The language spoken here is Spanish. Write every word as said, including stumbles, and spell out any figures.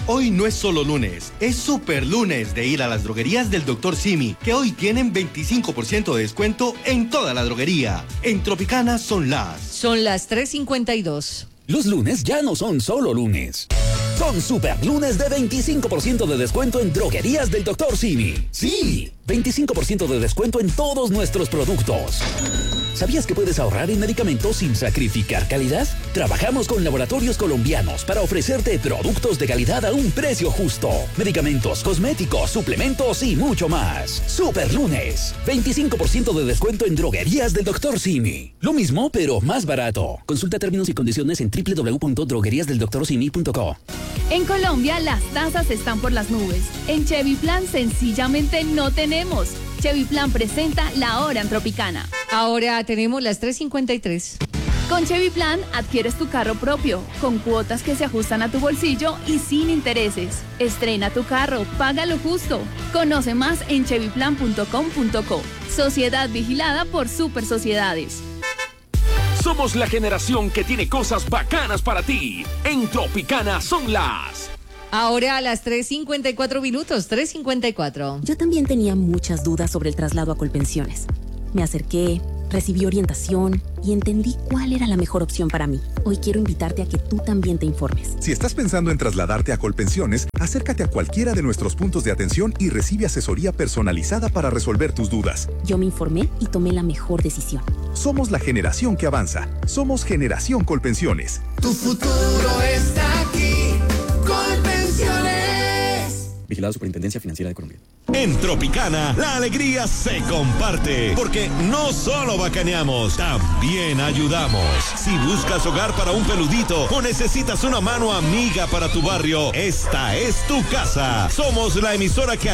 Hoy no es solo lunes, es super lunes de ir a las droguerías del doctor Simi, que hoy tienen veinticinco por ciento de descuento en toda la droguería. En Tropicana son las... Son las tres cincuenta y dos. Los lunes ya no son solo lunes. Son super lunes de veinticinco por ciento de descuento en droguerías del doctor Simi. Sí, veinticinco por ciento de descuento en todos nuestros productos. ¿Sabías que puedes ahorrar en medicamentos sin sacrificar calidad? Trabajamos con laboratorios colombianos para ofrecerte productos de calidad a un precio justo. Medicamentos, cosméticos, suplementos y mucho más. Super lunes. veinticinco por ciento de descuento en droguerías del doctor Simi. Lo mismo, pero más barato. Consulta términos y condiciones en doble u doble u doble u punto droguerías del doctor simi punto co. En Colombia las tasas están por las nubes. En Chevy Plan sencillamente no tenemos. Chevy Plan presenta la hora en Tropicana. Ahora tenemos las tres cincuenta y tres. Con Chevy Plan adquieres tu carro propio, con cuotas que se ajustan a tu bolsillo y sin intereses. Estrena tu carro, paga lo justo. Conoce más en chevy plan punto com punto co. Sociedad vigilada por Super Sociedades. Somos la generación que tiene cosas bacanas para ti. En Tropicana son las... Ahora a las tres cincuenta y cuatro minutos, tres cincuenta y cuatro. Yo también tenía muchas dudas sobre el traslado a Colpensiones. Me acerqué, recibí orientación y entendí cuál era la mejor opción para mí. Hoy quiero invitarte a que tú también te informes. Si estás pensando en trasladarte a Colpensiones, acércate a cualquiera de nuestros puntos de atención y recibe asesoría personalizada para resolver tus dudas. Yo me informé y tomé la mejor decisión. Somos la generación que avanza. Somos Generación Colpensiones. Tu futuro está aquí. Colpensiones. Vigilado Superintendencia Financiera de Colombia. En Tropicana, la alegría se comparte, porque no solo bacaneamos, también ayudamos. Si buscas hogar para un peludito o necesitas una mano amiga para tu barrio, esta es tu casa. Somos la emisora que